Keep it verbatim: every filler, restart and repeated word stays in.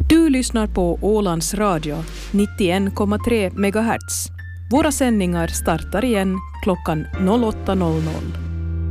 Du lyssnar på Ålands Radio, nittioen komma tre megahertz. Våra sändningar startar igen klockan åtta noll noll.